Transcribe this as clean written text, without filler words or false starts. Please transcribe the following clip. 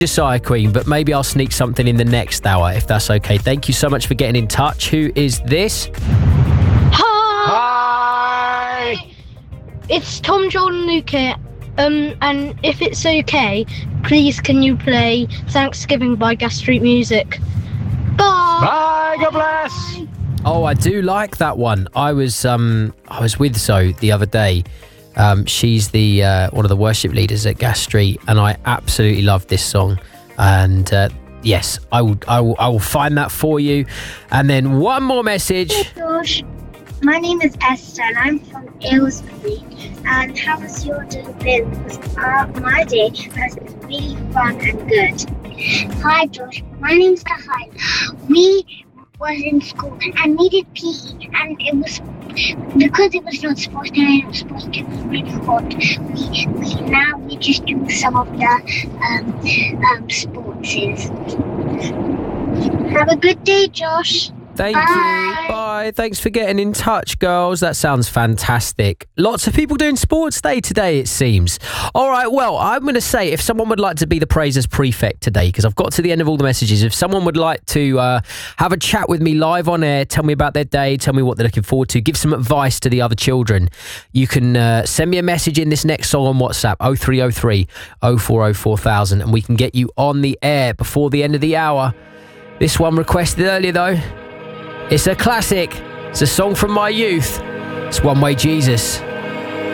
Josiah Queen, but maybe I'll sneak something in the next hour if that's okay. Thank you so much for getting in touch. Who is this? Hi! It's Tom, Joel and Luke here. And if it's okay, please can you play Thanksgiving by Gas Street Music? Bye! Bye, God bless! Oh, I do like that one. I was with Zoe the other day. She's the one of the worship leaders at Gas Street, and I absolutely love this song. And yes, I will find that for you. And then one more message. Hey Josh, my name is Esther, and I'm from Aylesbury. And how has your day been? My day has been really fun and good. Hi Josh, my name's Kahai. We was in school and we did PE, and it was because it was not sports day and it was supposed to be really hot. We just do some of the sports. Have a good day, Josh. Thank you. Bye. Thanks for getting in touch, girls. That sounds fantastic. Lots of people doing sports day today, it seems. All right, well, I'm going to say if someone would like to be the Praisers Prefect today, because I've got to the end of all the messages, if someone would like to have a chat with me live on air, tell me about their day, tell me what they're looking forward to, give some advice to the other children, you can send me a message in this next song on WhatsApp, 0303 040 4000, and we can get you on the air before the end of the hour. This one requested earlier, though. It's a classic. It's a song from my youth. It's One Way Jesus.